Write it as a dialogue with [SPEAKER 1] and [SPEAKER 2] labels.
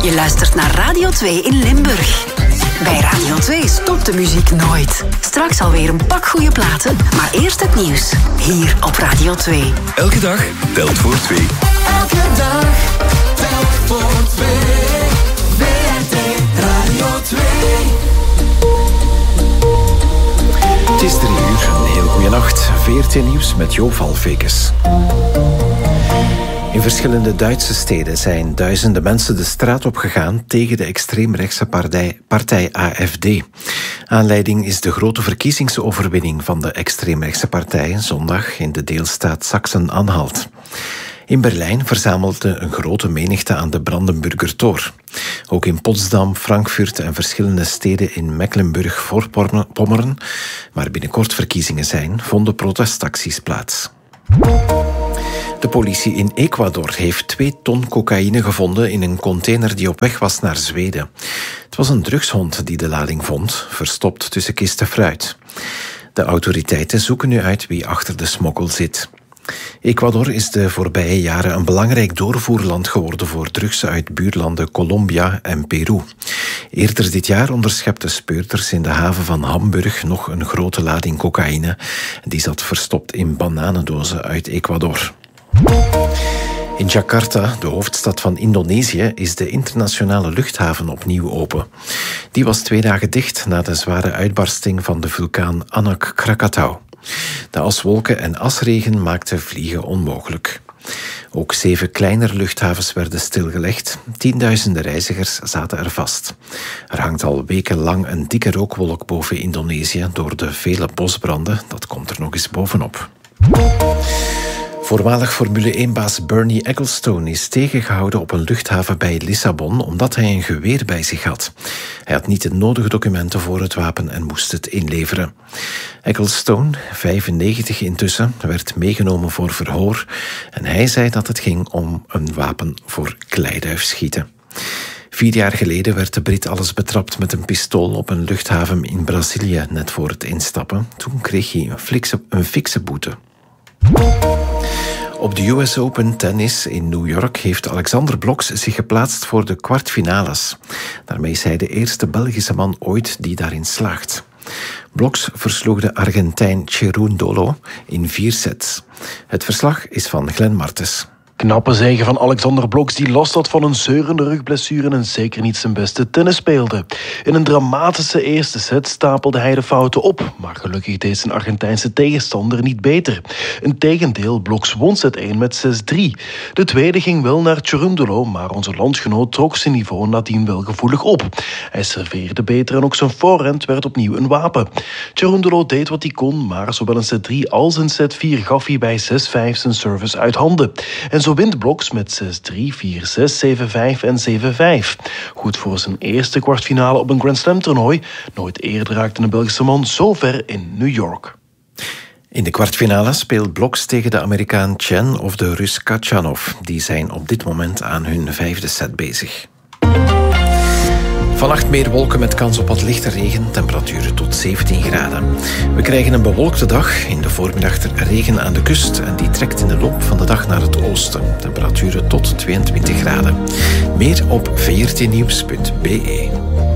[SPEAKER 1] Je luistert naar Radio 2 in Limburg. Bij Radio 2 stopt de muziek nooit. Straks alweer een pak goede platen, maar eerst het nieuws. Hier op Radio 2.
[SPEAKER 2] Elke dag telt voor 2.
[SPEAKER 3] Elke dag telt voor 2. WRT Radio 2.
[SPEAKER 4] Het is 3 uur, een heel goede nacht. VRT Nieuws met Jo Valfekes. In verschillende Duitse steden zijn duizenden mensen de straat opgegaan tegen de extreemrechtse partij AfD. Aanleiding is de grote verkiezingsoverwinning van de extreemrechtse partij zondag in de deelstaat Sachsen-Anhalt. In Berlijn verzamelde een grote menigte aan de Brandenburger Tor. Ook in Potsdam, Frankfurt en verschillende steden in Mecklenburg-Vorpommern, waar binnenkort verkiezingen zijn, vonden protestacties plaats. De politie in Ecuador heeft 2 ton cocaïne gevonden in een container die op weg was naar Zweden. Het was een drugshond die de lading vond, verstopt tussen kisten fruit. De autoriteiten zoeken nu uit wie achter de smokkel zit. Ecuador is de voorbije jaren een belangrijk doorvoerland geworden voor drugs uit buurlanden Colombia en Peru. Eerder dit jaar onderschepten speurders in de haven van Hamburg nog een grote lading cocaïne. Die zat verstopt in bananendozen uit Ecuador. In Jakarta, de hoofdstad van Indonesië, is de internationale luchthaven opnieuw open. Die was 2 dagen dicht na de zware uitbarsting van de vulkaan Anak Krakatau. De aswolken en asregen maakten vliegen onmogelijk. Ook 7 kleinere luchthavens werden stilgelegd. Tienduizenden reizigers zaten er vast. Er hangt al wekenlang een dikke rookwolk boven Indonesië door de vele bosbranden. Dat komt er nog eens bovenop. Voormalig Formule 1-baas Bernie Ecclestone is tegengehouden op een luchthaven bij Lissabon omdat hij een geweer bij zich had. Hij had niet de nodige documenten voor het wapen en moest het inleveren. Ecclestone, 95 intussen, werd meegenomen voor verhoor en hij zei dat het ging om een wapen voor kleiduifschieten. 4 jaar geleden werd de Brit alles betrapt met een pistool op een luchthaven in Brazilië net voor het instappen. Toen kreeg hij een fikse boete. Op de US Open tennis in New York heeft Alexander Blokx zich geplaatst voor de kwartfinales. Daarmee is hij de eerste Belgische man ooit die daarin slaagt. Blokx versloeg de Argentijn Cerundolo in 4 sets. Het verslag is van Glenn Martens.
[SPEAKER 5] Knappe zege van Alexander Blokx, die last had van een zeurende rugblessure en zeker niet zijn beste tennis speelde. In een dramatische eerste set stapelde hij de fouten op, maar gelukkig deed zijn Argentijnse tegenstander niet beter. Integendeel, Blokx won set 1 met 6-3. De tweede ging wel naar Cerundolo, maar onze landgenoot trok zijn niveau nadien wel gevoelig op. Hij serveerde beter en ook zijn voorhand werd opnieuw een wapen. Cerundolo deed wat hij kon, maar zowel in set 3 als in set 4 gaf hij bij 6-5 zijn service uit handen. En zo wint Blokx met 6-3, 4-6, 7-5 en 7-5. Goed voor zijn eerste kwartfinale op een Grand Slam toernooi. Nooit eerder raakte een Belgische man zo ver in New York.
[SPEAKER 4] In de kwartfinale speelt Blokx tegen de Amerikaan Chen of de Rus Khachanov. Die zijn op dit moment aan hun 5e set bezig. Vannacht meer wolken met kans op wat lichte regen, temperaturen tot 17 graden. We krijgen een bewolkte dag, in de voormiddag regen aan de kust en die trekt in de loop van de dag naar het oosten. Temperaturen tot 22 graden. Meer op vrtnieuws.be.